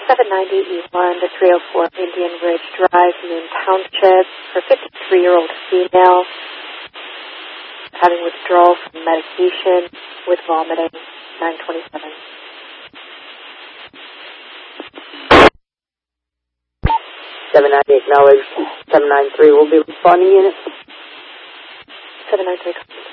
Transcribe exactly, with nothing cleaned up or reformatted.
seven ninety E one to three oh four Indian Ridge Drive, Moon Township, for fifty-three-year-old female having withdrawal from medication with vomiting, nine twenty-seven. seven ninety acknowledged. seven nine three will be responding unit. seven nine three.